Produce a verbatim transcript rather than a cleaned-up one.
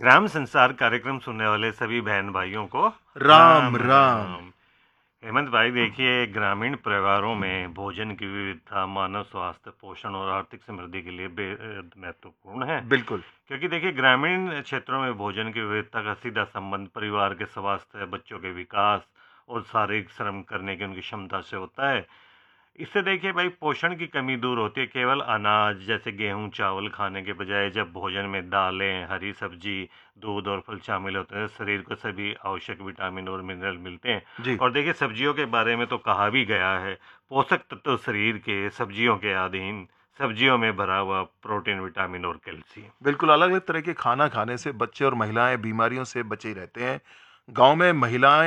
ग्राम संसार कार्यक्रम सुनने वाले सभी बहन भाइयों को राम राम। हेमंत भाई, देखिए, ग्रामीण परिवारों में भोजन की विविधता मानव स्वास्थ्य, पोषण और आर्थिक समृद्धि के लिए बेहद महत्वपूर्ण है। बिल्कुल। क्योंकि देखिए, ग्रामीण क्षेत्रों में भोजन की विविधता का सीधा संबंध परिवार के स्वास्थ्य, बच्चों के विकास और शारीरिक श्रम करने की उनकी क्षमता से होता है। इससे देखिए भाई, पोषण की कमी दूर होती है। केवल अनाज जैसे गेहूं चावल खाने के बजाय जब भोजन में दालें, हरी सब्जी, दूध और फल शामिल होते हैं, शरीर को सभी आवश्यक विटामिन और मिनरल मिलते हैं। जी और देखिए, सब्जियों के बारे में तो कहा भी गया है, पोषक तत्व शरीर के सब्जियों के अधीन। सब्जियों में भरा हुआ प्रोटीन, विटामिन और कैल्शियम। बिल्कुल, अलग अलग तरह के खाना खाने से बच्चे और महिलाएं बीमारियों से बचे रहते हैं। गांव में महिलाएं